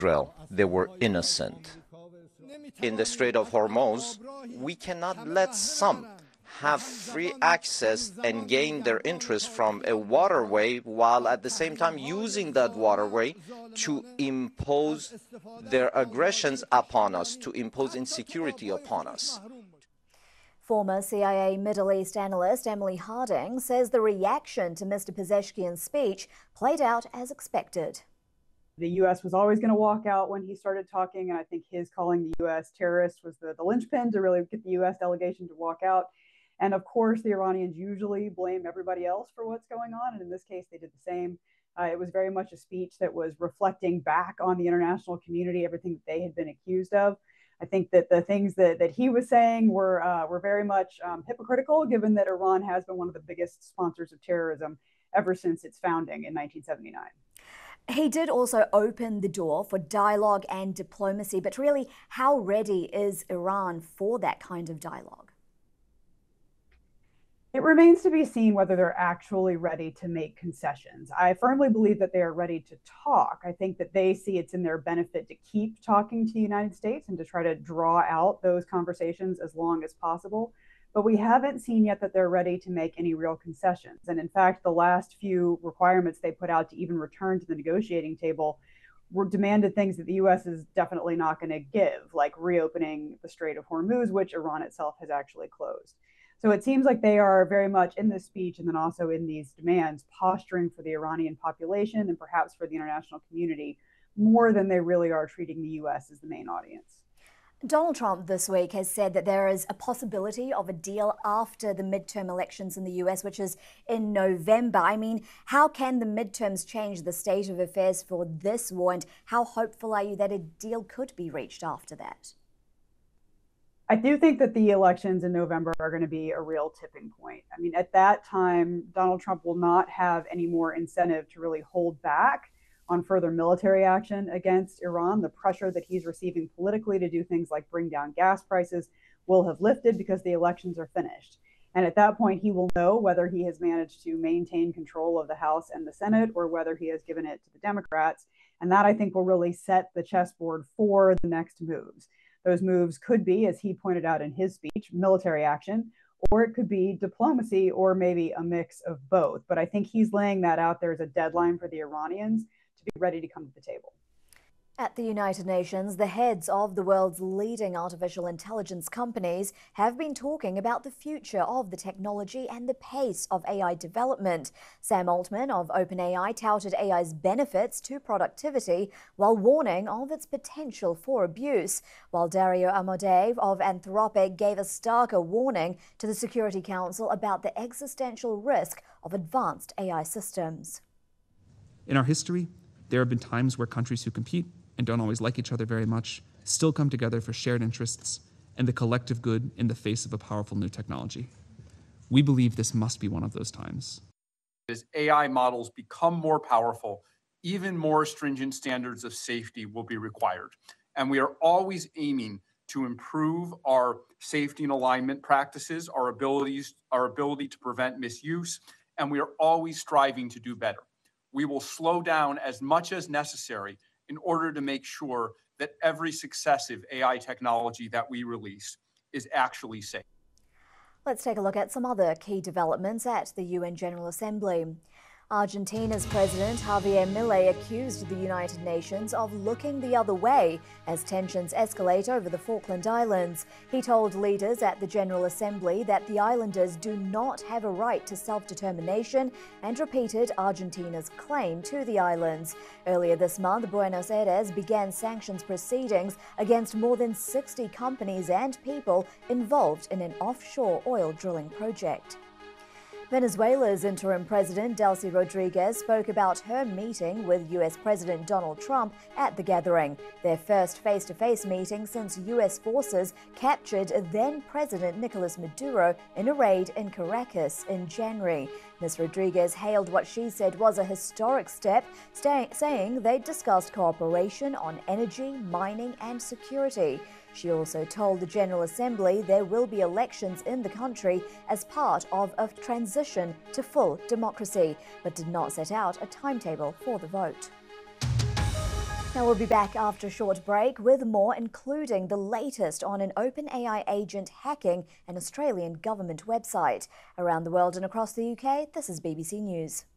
Israel. They were innocent. In the Strait of Hormuz, we cannot let some have free access and gain their interest from a waterway while at the same time using that waterway to impose their aggressions upon us, to impose insecurity upon us. Former CIA Middle East analyst Emily Harding says the reaction to Mr. Pezeshkian's speech played out as expected. The U.S. was always going to walk out when he started talking, and I think his calling the U.S. terrorist was the linchpin to really get the U.S. delegation to walk out. And of course, the Iranians usually blame everybody else for what's going on, and in this case, they did the same. It was very much a speech that was reflecting back on the international community, everything that they had been accused of. I think that the things that he was saying were very much hypocritical, given that Iran has been one of the biggest sponsors of terrorism ever since its founding in 1979. He did also open the door for dialogue and diplomacy, but really, how ready is Iran for that kind of dialogue? It remains to be seen whether they're actually ready to make concessions. I firmly believe that they are ready to talk. I think that they see it's in their benefit to keep talking to the United States and to try to draw out those conversations as long as possible. But we haven't seen yet that they're ready to make any real concessions. And in fact, the last few requirements they put out to even return to the negotiating table were demanded things that the U.S. is definitely not going to give, like reopening the Strait of Hormuz, which Iran itself has actually closed. So it seems like they are very much in this speech and then also in these demands posturing for the Iranian population and perhaps for the international community more than they really are treating the U.S. as the main audience. Donald Trump this week has said that there is a possibility of a deal after the midterm elections in the U.S., which is in November. I mean, how can the midterms change the state of affairs for this war, and how hopeful are you that a deal could be reached after that? I do think that the elections in November are going to be a real tipping point. I mean, at that time, Donald Trump will not have any more incentive to really hold back on further military action against Iran. The pressure that he's receiving politically to do things like bring down gas prices will have lifted because the elections are finished. And at that point, he will know whether he has managed to maintain control of the House and the Senate or whether he has given it to the Democrats. And that, I think, will really set the chessboard for the next moves. Those moves could be, as he pointed out in his speech, military action, or it could be diplomacy, or maybe a mix of both. But I think he's laying that out there as a deadline for the Iranians to be ready to come to the table. At the United Nations, the heads of the world's leading artificial intelligence companies have been talking about the future of the technology and the pace of AI development. Sam Altman of OpenAI touted AI's benefits to productivity while warning of its potential for abuse, while Dario Amodei of Anthropic gave a starker warning to the Security Council about the existential risk of advanced AI systems. In our history, there have been times where countries who compete and don't always like each other very much, still come together for shared interests and the collective good in the face of a powerful new technology. We believe this must be one of those times. As AI models become more powerful, even more stringent standards of safety will be required. And we are always aiming to improve our safety and alignment practices, our ability to prevent misuse, and we are always striving to do better. We will slow down as much as necessary in order to make sure that every successive AI technology that we release is actually safe. Let's take a look at some other key developments at the UN General Assembly. Argentina's President Javier Milei accused the United Nations of looking the other way as tensions escalate over the Falkland Islands. He told leaders at the General Assembly that the islanders do not have a right to self-determination and repeated Argentina's claim to the islands. Earlier this month, Buenos Aires began sanctions proceedings against more than 60 companies and people involved in an offshore oil drilling project. Venezuela's interim president, Delcy Rodriguez, spoke about her meeting with U.S. President Donald Trump at the gathering, their first face-to-face meeting since U.S. forces captured then-President Nicolas Maduro in a raid in Caracas in January. Ms. Rodriguez hailed what she said was a historic step, saying they discussed cooperation on energy, mining and security. She also told the General Assembly there will be elections in the country as part of a transition to full democracy, but did not set out a timetable for the vote. Now we'll be back after a short break with more, including the latest on an OpenAI agent hacking an Australian government website. Around the world and across the UK, this is BBC News.